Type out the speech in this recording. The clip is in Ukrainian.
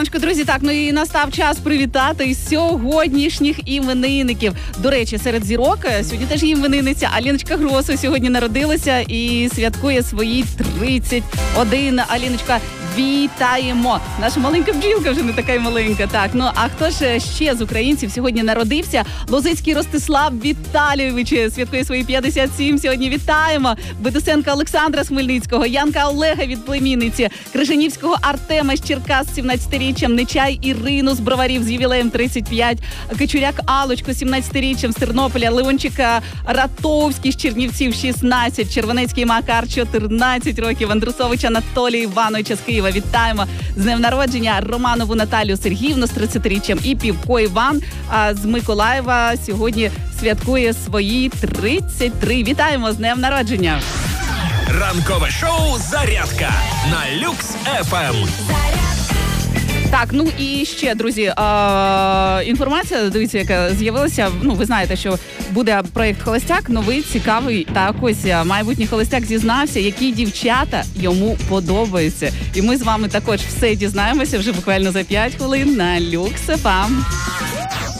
Друзі, так, ну і настав час привітати сьогоднішніх іменинників. До речі, серед зірок сьогодні теж є іменинниця. Аліночка Гросу сьогодні народилася і святкує свої 31. Аліночка, вітаємо! Наша маленька бджілка вже не така й маленька. Так, ну а хто ж ще з українців сьогодні народився? Лозицький Ростислав Віталійович святкує свої 57. Сьогодні вітаємо. Бедусенка Олександра з Хмельницького, Янка Олега від племінниці, Крижанівського Артема з Черкас з 17-річчям, Нечай Ірину з Броварів з ювілеєм 35, Кичуряк Алочку з 17-річчям з Тернополя, Леончика Ратовський з Чернівців 16, Червонецький Макар 14 років, Андрусович Анатолій Івановича з Києва. Вітаємо з днем народження, Романову Наталію Сергіївну з 30-річчям і Півко Іван з Миколаєва сьогодні святкує свої 33. Вітаємо з днем народження. Ранкове шоу «Зарядка» на Люкс ФМ. Так, ну і ще, друзі, інформація, дивіться, яка з'явилася. Ну, ви знаєте, що буде проєкт «Холостяк», новий, цікавий. Так ось майбутній холостяк зізнався, які дівчата йому подобаються. І ми з вами також все дізнаємося вже буквально за 5 хвилин на Люкс ФМ.